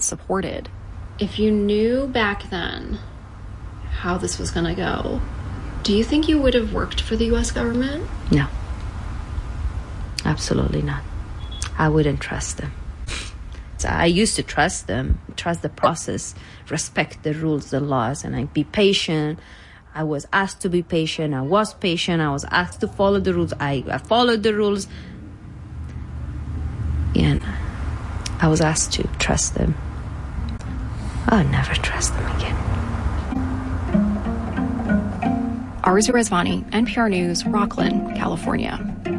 supported. If you knew back then how this was going to go, do you think you would have worked for the U.S. government? No. Absolutely not. I wouldn't trust them. I used to trust them, trust the process, respect the rules, the laws, and I'd be patient. I was asked to be patient. I was patient. I was asked to follow the rules. I followed the rules. And I was asked to trust them. I'll never trust them again. Arzu Rezvani, NPR News, Rockland, California.